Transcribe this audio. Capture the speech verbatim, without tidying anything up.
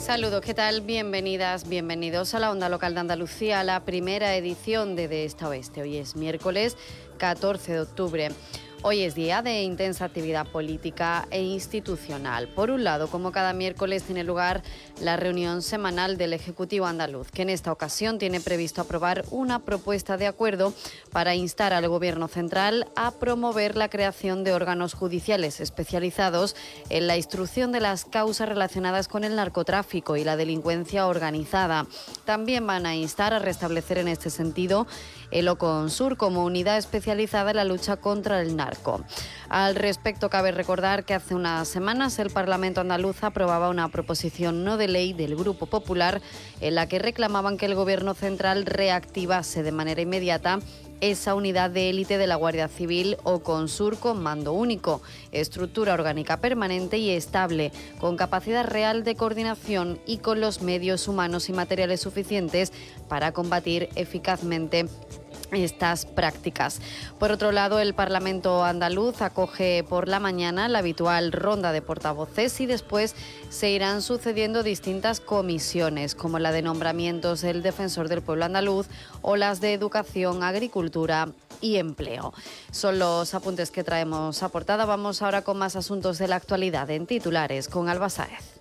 Saludos, ¿qué tal? Bienvenidas, bienvenidos a la Onda Local de Andalucía, la primera edición de De Este a Oeste. Hoy es miércoles catorce de octubre. Hoy es día de intensa actividad política e institucional. Por un lado, como cada miércoles, tiene lugar la reunión semanal del Ejecutivo andaluz, que en esta ocasión tiene previsto aprobar una propuesta de acuerdo para instar al Gobierno central a promover la creación de órganos judiciales especializados en la instrucción de las causas relacionadas con el narcotráfico y la delincuencia organizada. También van a instar a restablecer en este sentido el OCONSUR como unidad especializada en la lucha contra el narco. Al respecto, cabe recordar que hace unas semanas el Parlamento andaluz aprobaba una proposición no de ley del Grupo Popular en la que reclamaban que el Gobierno central reactivase de manera inmediata esa unidad de élite de la Guardia Civil OCONSUR con mando único, estructura orgánica permanente y estable, con capacidad real de coordinación y con los medios humanos y materiales suficientes para combatir eficazmente estas prácticas. Por otro lado, el Parlamento andaluz acoge por la mañana la habitual ronda de portavoces y después se irán sucediendo distintas comisiones, como la de nombramientos del Defensor del Pueblo andaluz o las de Educación, Agricultura y Empleo. Son los apuntes que traemos a portada. Vamos ahora con más asuntos de la actualidad en titulares con Alba Sáez.